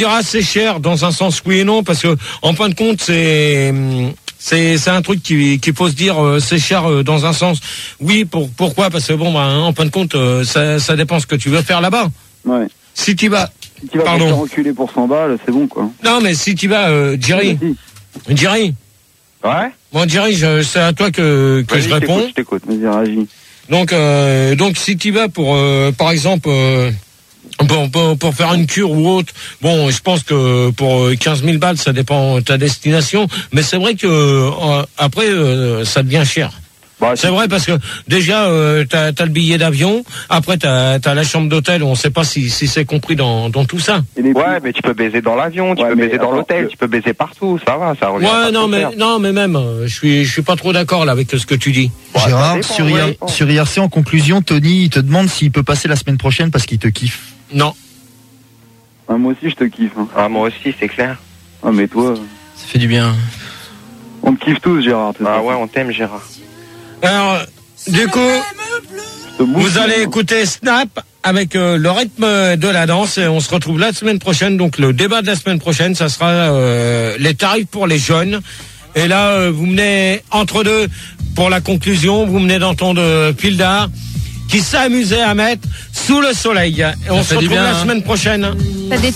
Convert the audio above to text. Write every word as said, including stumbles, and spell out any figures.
diras c'est cher dans un sens oui et non parce que en fin de compte c'est c'est c'est un truc qui qu'il faut se dire euh, c'est cher euh, dans un sens. Oui, pour pourquoi parce que bon bah hein, en fin de compte euh, ça ça dépend ce que tu veux faire là-bas. Ouais. Si tu vas Si tu vas pas te faire reculer pour cent balles, c'est bon quoi. Non mais si tu vas euh, Jerry. Jerry. Ouais. Bon Jerry, je, c'est à toi que que Vas-y, je réponds. Je t'écoute. Vas-y, réagis. Donc euh, donc si tu vas pour euh, par exemple euh, Pour, pour, pour faire une cure ou autre, bon, je pense que pour quinze mille balles, ça dépend de ta destination, mais c'est vrai que euh, après, euh, ça devient cher. Bah, c'est vrai parce que déjà, euh, t'as, t'as le billet d'avion, après t'as, t'as la chambre d'hôtel, on sait pas si, si c'est compris dans, dans tout ça. Ouais, mais tu peux baiser dans l'avion, tu ouais, peux baiser dans attends, l'hôtel, le... tu peux baiser partout, ça va, ça revient. Ouais, non, mais non, mais même, euh, je suis, je suis pas trop d'accord là avec ce que tu dis. Ouais, Gérard, dépend, sur, ouais, I R, sur I R C, en conclusion, Tony, il te demande s'il peut passer la semaine prochaine parce qu'il te kiffe. Non. Ah, moi aussi, je te kiffe. Hein. Ah, moi aussi, c'est clair. Ah, mais toi... Ça fait du bien. On te kiffe tous, Gérard. Ah ouais, on t'aime, Gérard. Alors, du coup, vous allez écouter Snap avec euh, le rythme de la danse et on se retrouve la semaine prochaine. Donc, le débat de la semaine prochaine, ça sera euh, les tarifs pour les jeunes. Et là, euh, vous menez entre deux pour la conclusion, vous menez d'entendre euh, Pildar qui s'est amusé à mettre sous le soleil. Et on se retrouve bien, la hein. semaine prochaine.